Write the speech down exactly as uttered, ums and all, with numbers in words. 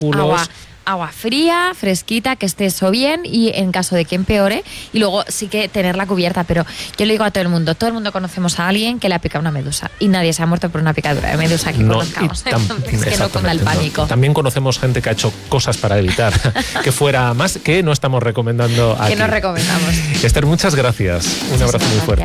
agua, agua fría, fresquita, que esté eso bien y en caso de que empeore, y luego sí que tenerla cubierta. Pero yo le digo a todo el mundo, todo el mundo conocemos a alguien que le ha picado una medusa y nadie se ha muerto por una picadura de medusa que No, conozcamos. tam- Entonces, que no cunda el pánico. no. También conocemos gente que ha hecho cosas para evitar que fuera más, que no estamos recomendando aquí. Que no recomendamos. Esther, muchas gracias. Un Muchísimas abrazo muy fuerte.